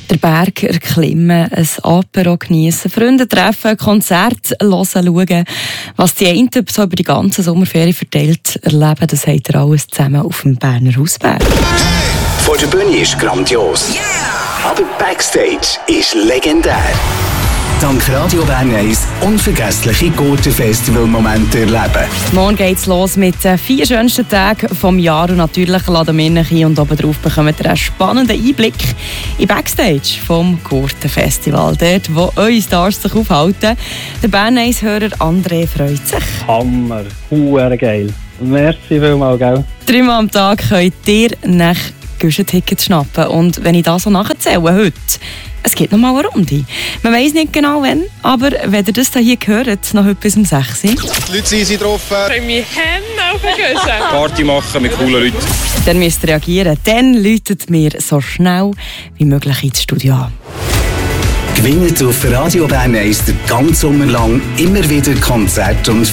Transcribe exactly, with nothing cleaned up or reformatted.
Den Berg erklimmen, ein Apero geniessen, Freunde treffen, Konzerte hören, schauen. Was die einen so über die ganze Sommerferien verteilt erleben, das habt ihr alles zusammen auf dem Berner Hausberg. Vor der Bühne ist grandios, yeah! Aber Backstage ist legendär. Dank Radio Bern eins unvergessliche Gurten-Festival-Momente erleben. Morgen geht's los mit den vier schönsten Tagen des Jahres und natürlich laden wir euch ein und oben drauf bekommt ihr einen spannenden Einblick in Backstage vom Gurten-Festival. Dort, wo eure Stars sich aufhalten. Der Bern eins-Hörer André freut sich. Hammer, huere geil. Merci vielmals, gell? Dreimal am Tag könnt ihr nach Tickets schnappen. Und wenn ich das so nachzähle heute, es geht noch mal eine Runde. Man weiss nicht genau wann, aber wenn ihr das hier hört, noch heute bis um sechs Uhr. Die Leute sind drauf. Ich freue mich Hände auf den Küssen. Party machen mit coolen Leuten. Dann müsst ihr reagieren. Dann läutet mir so schnell wie möglich ins Studio an. Gewinnt auf Radio Bern eins den ganzen Sommer lang immer wieder Konzerte und